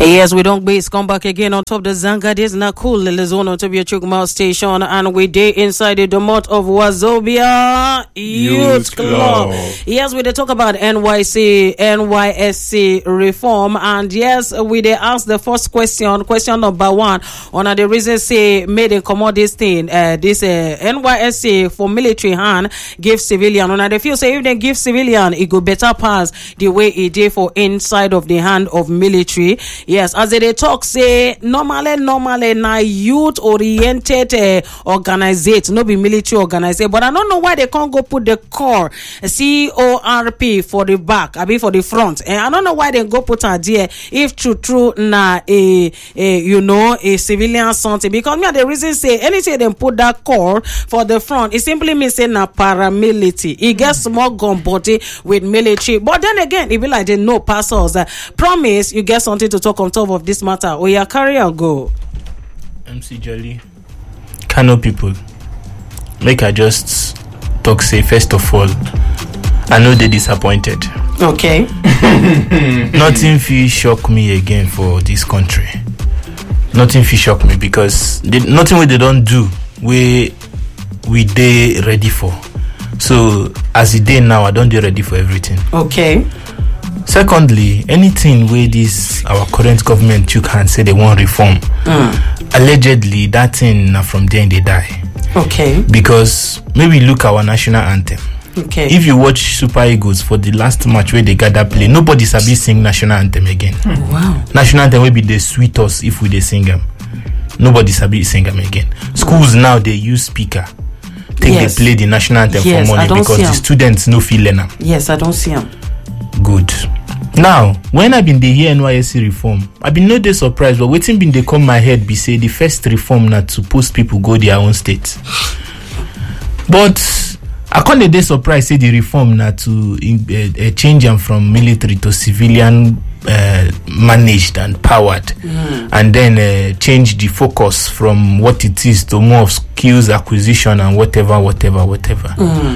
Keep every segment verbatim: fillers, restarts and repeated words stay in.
Yes, we don't base come back again on top the Zanga. This not cool. Let's on on top your Chukma station, and we day inside the domot of Wazobia Youth Club. Yes, we they talk about N Y C N Y S C reform, and yes, we they ask the first question. Question number one on the reason say made a commode this thing. Uh, this uh, N Y S C for military hand give civilian. On the feel say if they give civilian, it go better pass the way it did for inside of the hand of military. Yes, as they talk, say normally, normally, na youth oriented uh, organizate, no be military organization. But I don't know why they can't go put the core C O R P for the back, I mean for the front. And I don't know why they go put her there if true, true, na a, a you know, a civilian something. Because me, the reason say anything they put that core for the front, it simply means say na paramilitary. It gets more gun body with military. But then again, it be like they know pastors. Uh, promise you get something to talk on top of this matter. Oh yeah, carry on go. M C Jolly, Kano people, make I just talk say first of all, I know they disappointed. Okay. Nothing feel shock me again for this country. Nothing feel shock me because they, nothing what they don't do we we they ready for. So as it day now, I don't do ready for everything. Okay. Secondly, anything where this our current government you can say they want reform, mm. allegedly that thing now from there they die. Okay. Because maybe look our national anthem. Okay. If you watch Super Eagles for the last match where they gather play, nobody sabi sing national anthem again. Oh, wow. National anthem will be the sweet us if we they sing them. Nobody sabi sing them again. Schools now they use speaker. Take yes. they play the national anthem yes, for money because the students no feel learn them. Yes, I don't see them. Good. Now, when I been the hear N Y S C reform, I been no day surprised, but waiting been they come my head be say the first reform not to post people go their own state. But I can't the day surprised say the reform not to uh, uh, change them from military to civilian uh, managed and powered, mm. and then uh, change the focus from what it is to more of skills acquisition and whatever, whatever, whatever.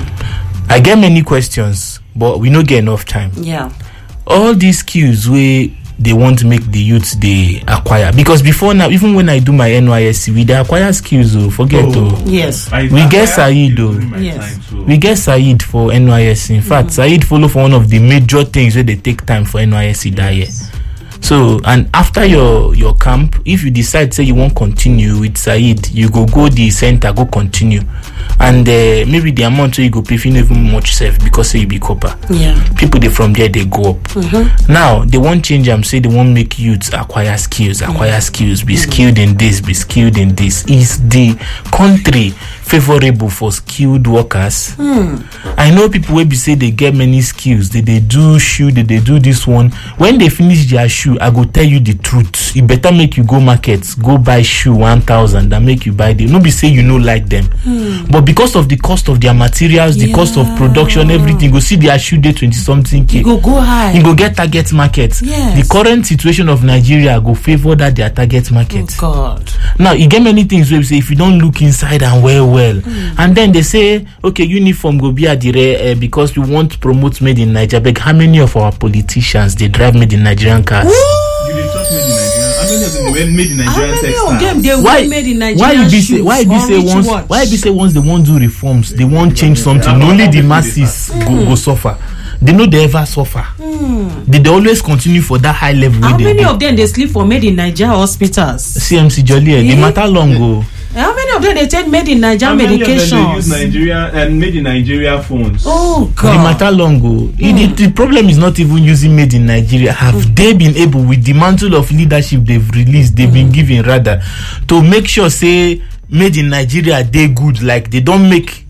Mm. I get many questions, but we don't get enough time. Yeah. All these skills where they want to make the youths they acquire, because before now, even when I do my N Y S C, we they acquire skills. Oh, forget oh, oh. Yes. I, we I, get Said though. Yes. Time, so. We get Said for N Y S C. In fact, mm. Said follow for one of the major things where they take time for N Y S C yes. that year. So, and after your your camp, if you decide say you won't continue with Said, you go go the center, go continue, and uh, maybe the amount so you go pay for even much safe because say you be copper. Yeah. People they from there they go up. Mm-hmm. Now they won't change them. Say they won't make youths acquire skills, acquire mm-hmm. skills, be mm-hmm. skilled in this, be skilled in this. Is the country favorable for skilled workers? Mm. I know people will be say they get many skills. They they do shoe, they they do this one. When they finish their shoe, I go tell you the truth. It better make you go markets, go buy shoe one thousand than make you buy them. No be say you know like them, mm. but because of the cost of their materials, the yeah. cost of production, everything, go see their shoe day twenty something k. You go go high. You go get target market. Yes. The current situation of Nigeria go favor that their target market. Oh God. Now you get many things where you say if you don't look inside and well well, mm. and then they say okay uniform go be at the uh, because we want to promote made in Nigeria. But how many of our politicians they drive made in Nigerian cars? Woo! You didn't trust made in Nigeria. How many of them were made in Nigerian textiles? They why made in Nigerian why you be say shoes, why you be say once watch. why you be say once they won't do reforms they won't change something yeah, only the masses mm. go, go suffer. They know they ever suffer. Mm. They, they always continue for that high level. How many they, of them they sleep for made in Nigeria hospitals? C M C Jolly, yeah. They matter long ago. How many of them they take made in Nigeria medications? They use Nigeria and made in Nigeria phones. Oh God! They matter long ago. Mm. It, the problem is not even using made in Nigeria. Have mm. they been able, with the mantle of leadership they've released, they've mm. been given rather, to make sure say made in Nigeria they good, like they don't make.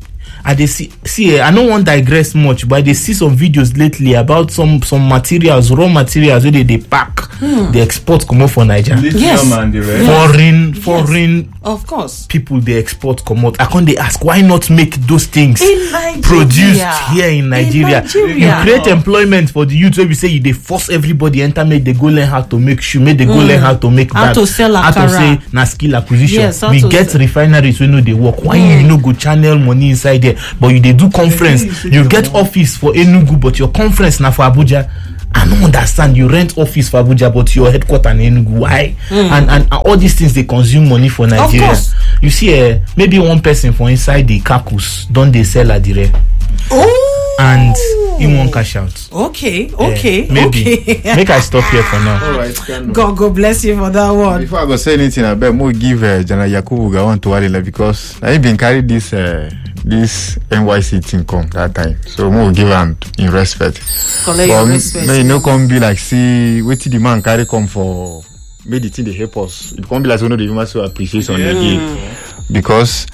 I they see, see, I don't want to digress much, but they see some videos lately about some some materials, raw materials where they, they pack, hmm. they export come out for Nigeria. Yes. Foreign, foreign, yes. Of course, people they export come out. I can't they ask why not make those things produced here in Nigeria? in Nigeria? You create employment for the youth. Where we say they force everybody enter, make they go learn how to make shoe, make they go mm. learn how to make how bags, to sell how to say na skill acquisition. Yes, we get sell. refineries we know they work. Why mm. you know go channel money inside there? But you they do conference, you get office for Enugu, but your conference now for Abuja. I don't understand. You rent office for Abuja, but your headquarters in Enugu. Why? Mm. And, and and all these things, they consume money for Nigeria. Of course. You see, uh, maybe one person for inside the caucus don't they sell adire. Oh. And he won't cash out. Okay, okay, uh, maybe. okay. Make I stop here for now. All right, God, God bless you for that one. Before I go say anything, I bet more give uh, General Yakubu Gowon to Walila because I been carry this uh, this N Y C thing come that time. So more give him in respect. Collect but your respect. May no come be like see what the man carry come for. Made the thing they help us. It can't be like one of the human so appreciation yeah. again because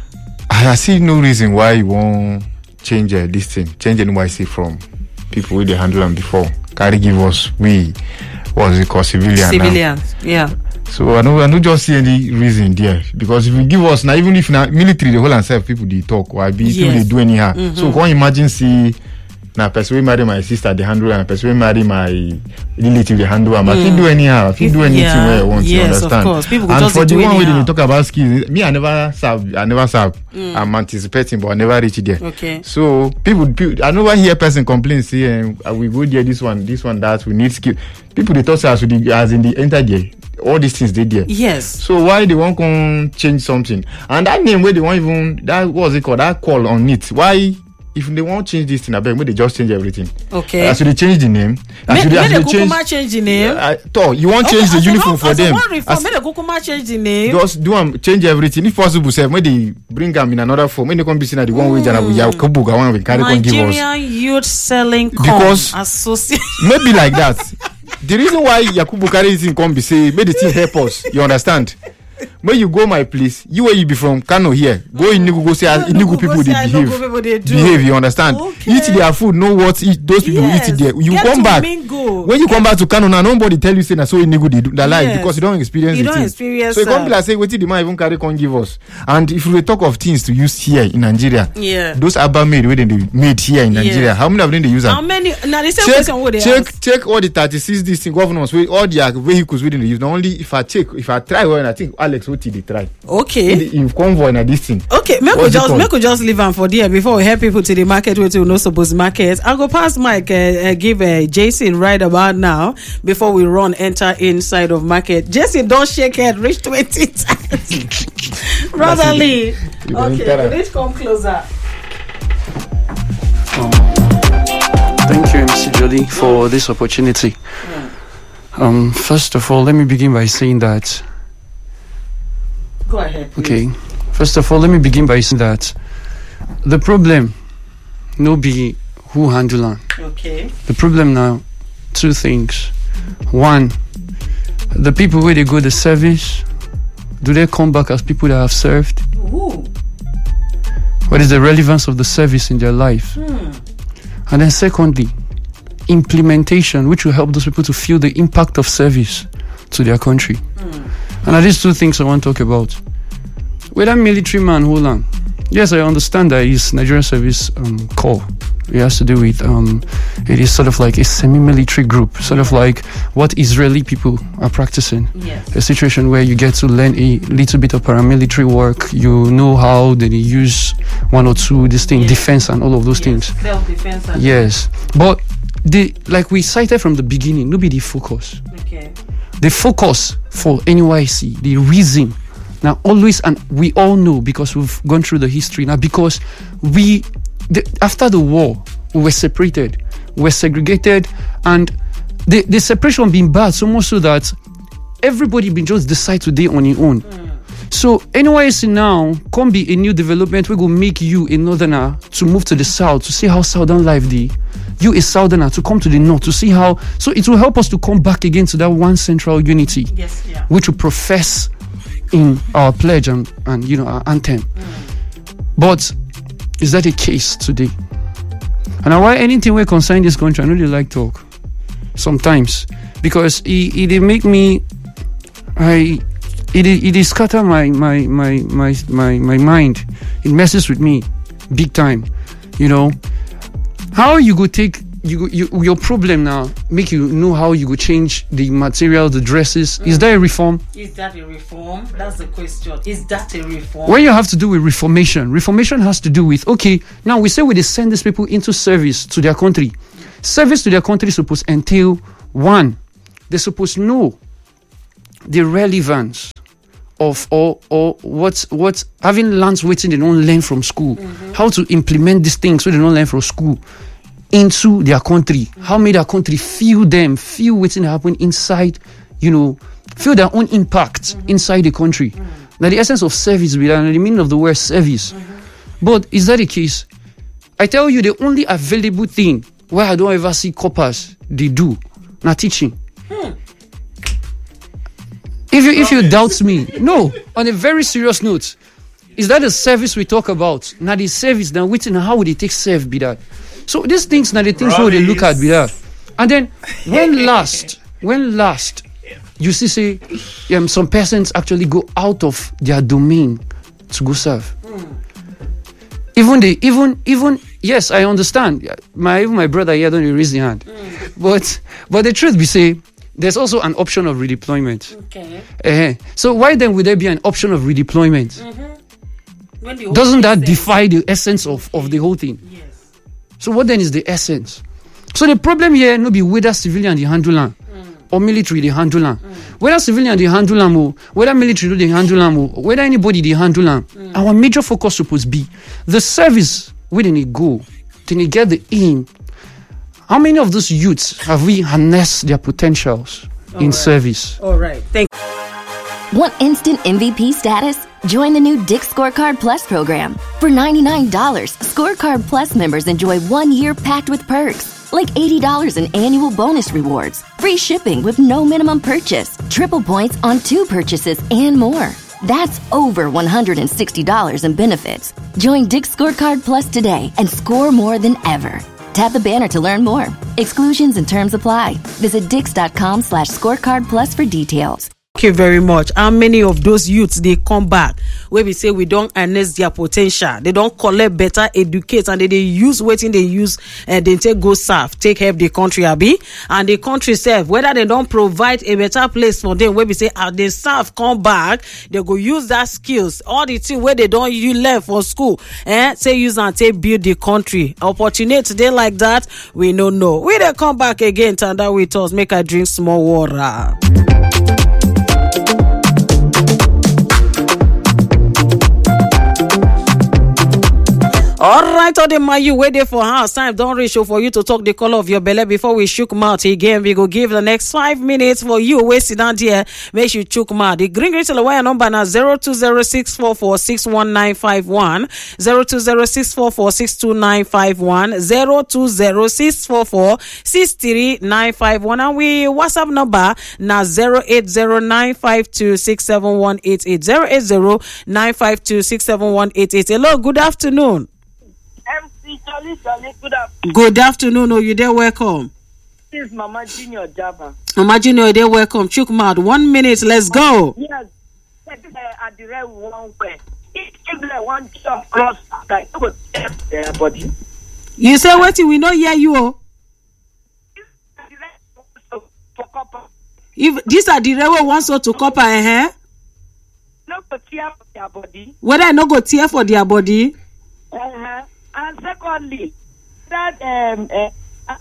I see no reason why you won't change uh, this thing, change N Y C from people who they handle them before. Carry give us we was it called civilian. Civilians, now. Yeah. So I don't I don't just see any reason there because if you give us now, even if now military the whole and self people they talk or be yes. people they do anyhow. Mm-hmm. So can't imagine see now person we marry my sister they handle and person we marry my relative they handle and mm. I can do anyhow. I can do anything yeah. where I want yes, to understand. Of course. People and just for the one where they talk about skills, me I never serve. I never serve. Mm. I'm anticipating, but I never reach there. Okay. So people, people I never hear person complain say uh, we go there this one, this one that we need skill. People they talk as the, as in the enter there. All these things they there. Yes. So why they won't come change something? And that name where they won't even that what was it called? That call on it. Why? If they won't change this thing, I bet they just change everything. Okay. Uh, so they change the name. May, so they, may so the change, Kukuma change the name. Uh, uh, you want to change okay, the uniform one, for as them. One reform, may the Kukuma change the name. Just do them change everything. If possible, say when they bring them in another form, when they come be seen at the one way, and we have couple one we carry on give us. Nigerian Youth Selling because Association. Maybe like that. The reason why Yakubu carry this thing come be say, make the thing help us. You understand? When you go my place, you where you be from Kano here, go in Enugu, go say as Enugu people they behave, people they behave. You understand? Okay. Eat their food, know what eat, those people yes. eat it there. You Get come back mingle. When you Get come back to Kano now, nobody tell you say na so Enugu they do that yes. lie because you don't experience you it. don't experience. So you come be like say what the man even carry can give us. And if we talk of things to use here in Nigeria, yeah, those Abba made where they made here in Nigeria, yeah. how many of them they use? How many? Now the same check, question what they check, ask. check all the thirty-six these governors with all their vehicles within the use. Not only if I check, if I try well, and I think Alex what they try. Okay. In convoy na this thing. Okay, make we just make we just leave am for there before we help people to the market where we no suppose market. I'll go past Mike uh, uh, give uh, Jason right about now before we run enter inside of market. Jason, don't shake head, reach twenty times. Brother Lee. Okay, let's come closer. Um, thank you, M C Jolly, for this opportunity. Yeah. Um, first of all, let me begin by saying that. Go ahead, please. Okay. First of all, let me begin by saying that the problem no be who handle am. Okay. The problem now, two things. One, the people where they go the service, do they come back as people that have served? Ooh. What is the relevance of the service in their life? Hmm. And then secondly, implementation, which will help those people to feel the impact of service to their country. Hmm. And are these two things I want to talk about. With that military man, hold on. Yes, I understand that his Nigerian service um, corps. It has to do with, um, it is sort of like a semi-military group, sort of like what Israeli people are practicing. Yes. A situation where you get to learn a little bit of paramilitary work, you know how they use one or two, this thing, yes. defense and all of those yes. things. Self-defense. And yes. But the like we cited from the beginning, nobody focus. Okay. The focus for N Y C, the reason, now always, and we all know because we've gone through the history now, because we, the, after the war, we were separated, we were segregated, and the, the separation been bad, so much so that everybody been just decide today on your own. Mm. So N Y C now can be a new development we will make you a northerner to move to the south to see how southern life the you a southerner to come to the north to see how, so it will help us to come back again to that one central unity, yes, yeah. which we profess in our pledge and, and you know our anthem. Mm. But is that a case today? And why anything we concern this country, I know they like talk sometimes because it, it, it make me I it it, it scatter my my, my my my my mind. It messes with me big time, you know. How you go take you, you your problem now make you know how you go change the material, the dresses. Mm. Is that a reform? Is that a reform? That's the question. Is that a reform? When you have to do with reformation, reformation has to do with okay. Now we say we send these people into service to their country. Service to their country is supposed to entail, one, they're supposed to know the relevance of or or what's what's having lands waiting they don't learn from school, mm-hmm. how to implement these things so they don't learn from school into their country, mm-hmm. how may their country feel them, feel what's happen inside, you know, feel their own impact mm-hmm. inside the country. Mm-hmm. Now the essence of service, and the meaning of the word service. Mm-hmm. But is that the case? I tell you, the only available thing where I don't ever see coppers they do, not teaching. Hmm. If you if you doubt me, no. On a very serious note, is that the service we talk about? Now the service, now waiting, how would they take serve be that? So these things now the things where they look at be that. And then when last, when last, you see say um, some persons actually go out of their domain to go serve. Mm. Even the even even yes, I understand. My even my brother here don't raise the hand. Mm. But but the truth be say, there's also an option of redeployment. Okay. Uh, so why then would there be an option of redeployment? Mm-hmm. Doesn't that defy the essence of, of the whole thing? Yes. So what then is the essence? So the problem here no be whether civilian the handle mm. or military the handle mm. Whether civilian the handle or whether military the handle or whether anybody the handle mm. Our major focus supposed to be the service within it go. Then you get the aim. How many of those youths have we harnessed their potentials All in right. service? All right. Thank you. Want instant M V P status? Join the new Dick Scorecard Plus program. For ninety-nine dollars, Scorecard Plus members enjoy one year packed with perks, like eighty dollars in annual bonus rewards, free shipping with no minimum purchase, triple points on two purchases, and more. That's over one hundred sixty dollars in benefits. Join Dick Scorecard Plus today and score more than ever. Tap the banner to learn more. Exclusions and terms apply. Visit dix.com slash scorecard plus for details. Thank you very much. How many of those youths they come back where we say we don't harness their potential? They don't collect better, educate, and they, they use waiting they use and they take go serve, take help the country abi and the country serve. Whether they don't provide a better place for them where we say ah, they serve come back, they go use that skills. All the thing where they don't you learn for school, eh? Say use and take build the country. Opportunity today like that, we no know. We they come back again, Tanda with us, make I drink small water. All right, all the man you waiting for house time don't reach for you to talk the color of your belly before we shook mouth again. We go give the next five minutes for you wasting down here. Make sure you chook mouth. The green green wire number now zero two zero six four four six one nine five one zero two zero six four four six two nine five one zero two zero six four four six three nine five one and we WhatsApp number now zero eight zero nine five two six seven one eight eight zero eight zero nine five two six seven one eight eight. Hello, good afternoon. M C Jolly Jolly, good afternoon. Good afternoon. Oh, you there? Welcome. This is Mama Junior Java. Mama Junior, you there? Welcome. Chook mouth. One minute. Let's go. Yes. At the red one way. If one jump cross, like it would their body. You say what? We not hear you. Oh. If these are the red ones so to copper, eh? No go tear for their body. Whether I no go tear for their body. Uh huh. And secondly, that um, uh,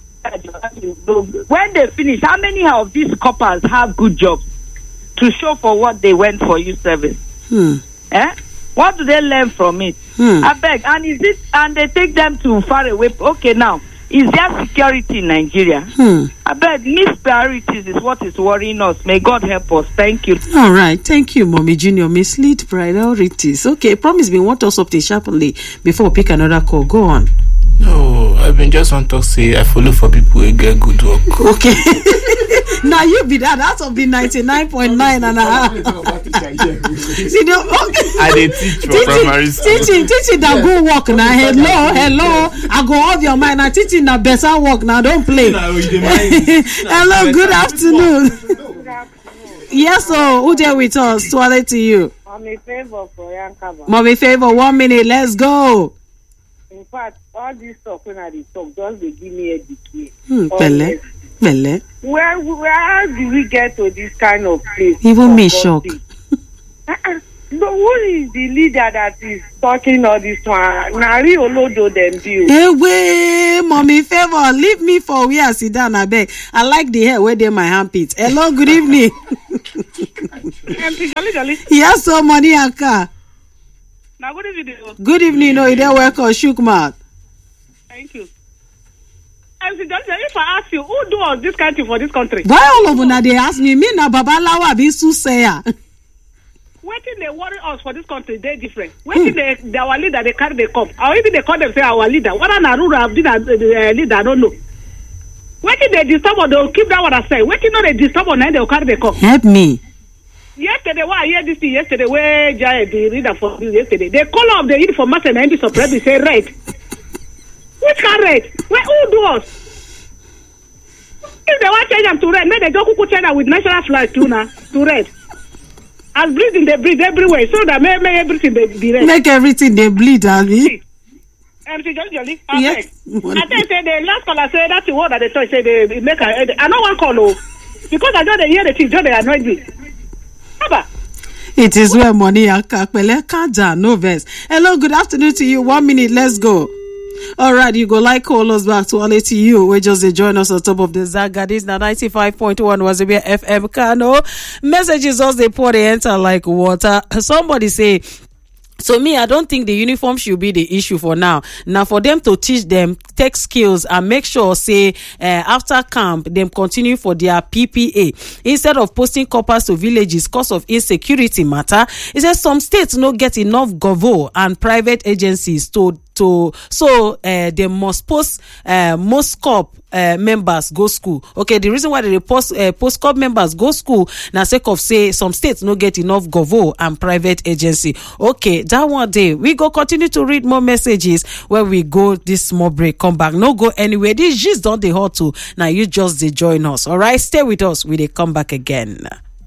when they finish, how many of these coppers have good jobs to show for what they went for youth service? Hmm. Eh? What do they learn from it? Hmm. I beg, and is it? And they take them to far away. Okay, now is there security in Nigeria? Hmm. I beg, missed priorities is what is worrying us. May God help us. Thank you. All right, thank you, Mommy Junior. Mislead priorities. Okay, promise me want us up to sharply before we pick another call. Go on. No, I've been just want to say I follow for people who get good work. Okay. Now you be that. That's of the ninety-nine point nine and a half. See, the, okay. I did teach for teaching, primary school. Teaching, teaching that good work now. Hello, hello. I go off your mind now. Teaching that better work now. Don't play. Hello, good afternoon. Good afternoon. Yes, sir. Who there with us? Swallow to you. I'm in favor for Yankaba. Mommy favor. One minute. Let's go. In fact, all this stuff when I talk, just they give me a decay. Hmm, Pele, Pele. Where where do we get to this kind of place? Even me shock. But who is the leader that is talking all this one? Nari Olodo them do. Hey, wait, mommy, favor, leave me for where I sit down. I beg. I like the hair where they my armpits. Hello, good evening. Jolly, jolly. Yes, so money and car. Now, good evening. Good evening. No, you don't work or shook mouth. Thank you. M C Jolly, if I ask you, who do all this country for this country? Why all of them they ask me? Me na Babalawa be Susaya. Waiting they worry us for this country, they different. Waiting they, they our leader, they carry the cup. Or even they call them say our leader. What an Arura did a leader, I don't know. Waiting they disturb or they'll keep that what I say. Waiting no they disturb or they'll carry the cup. Help me. Yesterday, why I hear this thing yesterday, where Jai, the reader for this yesterday, they call up the uniform master and end surprise, they say red. Which kind red? Where who do us? If they want to change them to red, maybe they don't cook China with national flag too now, to red. As breathing, they breathe everywhere, so that may, may everything they be red. Make everything they bleed, Abby. M C Jolly Jolly. Yes. I think say the last caller say that's the word that they talk, say they make a, I know one call, oh, because I don't hear the thing, just they annoy me. Haba. It is where money and kakpele can't down, no verse. Hello, good afternoon to you. One minute, let's go. All right, you go like call us back to all to you. We just join us on top of the Zaga. This now ninety-five point one was a F M Kano. Messages us they pour they enter like water. Somebody say, so me, I don't think the uniform should be the issue for now. Now for them to teach them tech skills and make sure, say, uh, after camp, them continue for their P P A. Instead of posting coppers to villages cause of insecurity matter, it says some states no get enough govo and private agencies to to so uh, they must post uh, most corp uh, members go school. Okay, the reason why they post uh, post corp members go school now sake of say some states no get enough govo and private agency. Okay, that one day we go continue to read more messages where we go this small break. Come back, no go anywhere. This just don't they hot to now. You just they join us. All right, stay with us. We they come back again.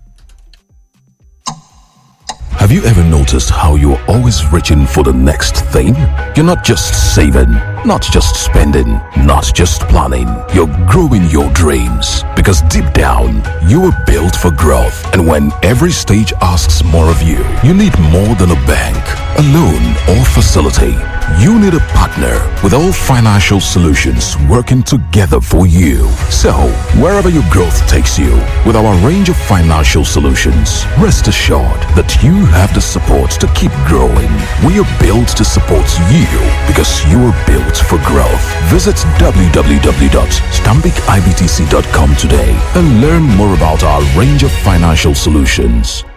Have you ever noticed how you're always reaching for the next thing? You're not just saving, not just spending, not just planning. You're growing your dreams because deep down, you were built for growth. And when every stage asks more of you, you need more than a bank, a loan, or facility. You need a partner with all financial solutions working together for you. So, wherever your growth takes you, with our range of financial solutions, rest assured that you have the support to keep growing. We are built to support you because you are built for growth. Visit w w w dot stanbic i b t c dot com today and learn more about our range of financial solutions.